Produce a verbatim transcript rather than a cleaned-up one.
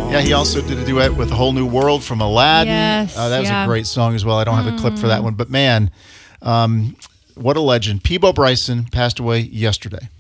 Yeah, he also did a duet with A Whole New World from Aladdin. Yes, uh, that was yeah. a great song as well. I don't have a clip for that one, but man, um, what a legend. Peabo Bryson passed away yesterday.